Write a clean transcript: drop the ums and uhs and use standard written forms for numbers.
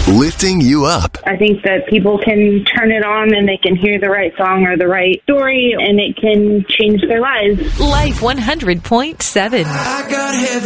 lifting you up. I think that people can turn it on and they can hear the right song or the right story, and it can change their lives. Life 100.7. I got heaven.